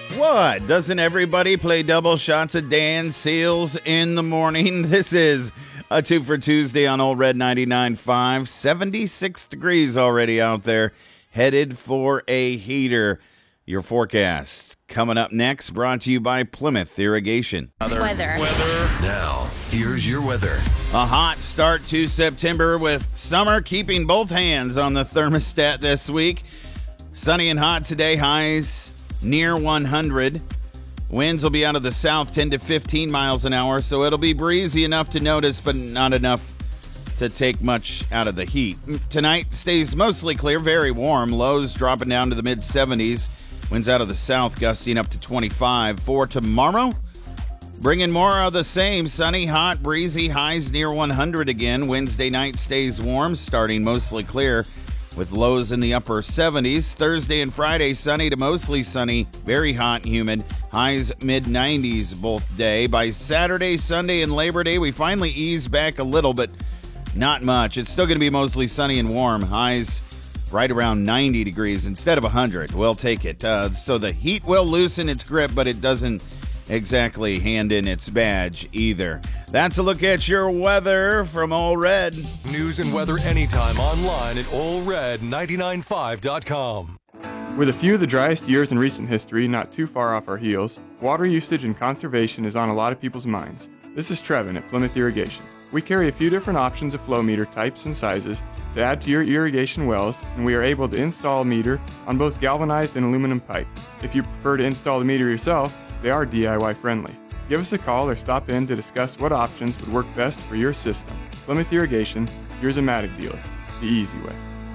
What? Doesn't everybody play double shots of Dan Seals in the morning? This is a 2 for Tuesday on Old Red 99.5. 76 degrees already out there. Headed for a heater. Your forecast coming up next, brought to you by Plymouth Irrigation. Weather. Now, here's your weather. A hot start to September with summer keeping both hands on the thermostat this week. Sunny and hot today, highs near 100. Winds will be out of the south 10 to 15 miles an hour, so it'll be breezy enough to notice, but not enough to take much out of the heat. Tonight stays mostly clear, very warm. Lows dropping down to the mid-70s. Winds out of the south gusting up to 25. For tomorrow, bringing more of the same. Sunny, hot, breezy, highs near 100 again. Wednesday night stays warm, starting mostly clear with lows in the upper 70s. Thursday and Friday, sunny to mostly sunny, very hot and humid. Highs mid-90s both day. By Saturday, Sunday, and Labor Day, we finally ease back a little, but not much. It's still going to be mostly sunny and warm. Highs right around 90 degrees instead of 100. We'll take it. So the heat will loosen its grip, but it doesn't exactly hand in its badge either. That's a look at your weather from Old Red. News and weather anytime online at oldred995.com. With a few of the driest years in recent history not too far off our heels, water usage and conservation is on a lot of people's minds. This is Trevin at Plymouth Irrigation. We carry a few different options of flow meter types and sizes to add to your irrigation wells, and we are able to install a meter on both galvanized and aluminum pipe. If you prefer to install the meter yourself, they are DIY friendly. Give us a call or stop in to discuss what options would work best for your system. Plymouth Irrigation, your Zematic dealer, the easy way.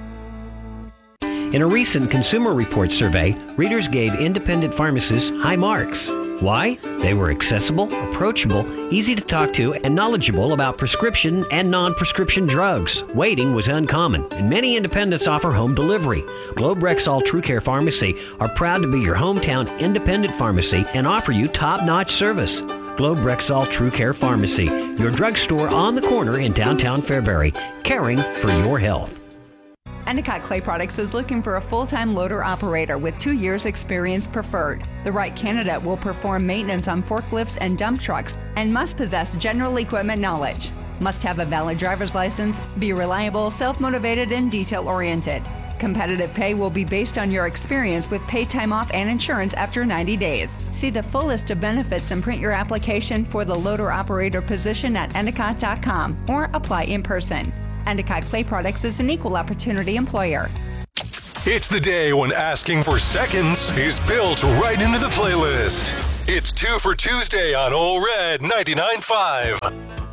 In a recent Consumer Reports survey, readers gave independent pharmacists high marks. Why? They were accessible, approachable, easy to talk to, and knowledgeable about prescription and non-prescription drugs. Waiting was uncommon, and many independents offer home delivery. Globe Rexall TrueCare Pharmacy are proud to be your hometown independent pharmacy and offer you top-notch service. Globe Rexall TrueCare Pharmacy, your drugstore on the corner in downtown Fairbury, caring for your health. Endicott Clay Products is looking for a full-time loader operator with 2 years experience preferred. The right candidate will perform maintenance on forklifts and dump trucks and must possess general equipment knowledge. Must have a valid driver's license, be reliable, self-motivated, and detail-oriented. Competitive pay will be based on your experience with paid time off and insurance after 90 days. See the full list of benefits and print your application for the loader operator position at endicott.com or apply in person. Endicott Clay Products is an equal opportunity employer. It's the day when asking for seconds is built right into the playlist. It's 2 for Tuesday on Old Red 99.5.